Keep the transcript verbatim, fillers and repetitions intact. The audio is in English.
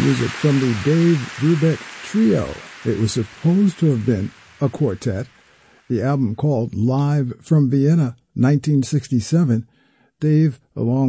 Music from the Dave Brubeck Trio. It was supposed to have been a quartet. The album called Live from Vienna, nineteen sixty-seven. Dave, along